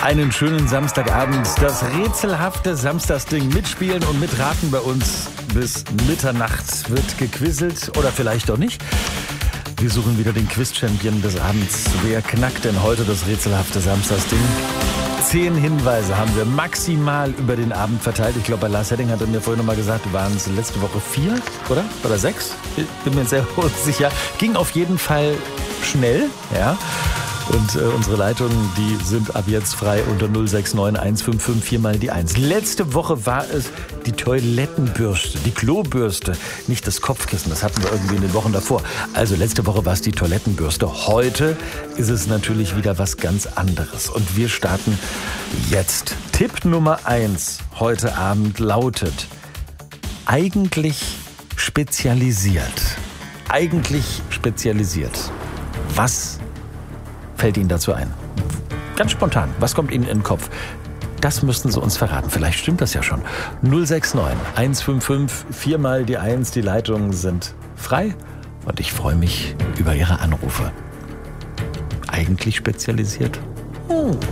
Einen schönen Samstagabend. Das rätselhafte Samstagsding mitspielen und mitraten bei uns bis Mitternacht wird gequizzelt oder vielleicht auch nicht. Wir suchen wieder den Quiz-Champion des Abends. Wer knackt denn heute das rätselhafte Samstagsding? 10 Hinweise haben wir maximal über den Abend verteilt. Ich glaube, bei Lars Hedding hat er mir vorhin noch mal gesagt, waren es letzte Woche 4, oder? Oder 6? Ich bin mir sehr unsicher. Ging auf jeden Fall schnell, ja. Und unsere Leitungen, die sind ab jetzt frei unter 069 155 4 mal die 1. Letzte Woche war es die Toilettenbürste, die Klobürste, nicht das Kopfkissen. Das hatten wir irgendwie in den Wochen davor. Also letzte Woche war es die Toilettenbürste. Heute ist es natürlich wieder was ganz anderes. Und wir starten jetzt. Tipp Nummer 1 heute Abend lautet: eigentlich spezialisiert. Eigentlich spezialisiert. Was fällt Ihnen dazu ein? Ganz spontan. Was kommt Ihnen in den Kopf? Das müssten Sie uns verraten. Vielleicht stimmt das ja schon. 069 155 4 mal die 1. Die Leitungen sind frei und ich freue mich über Ihre Anrufe. Eigentlich spezialisiert?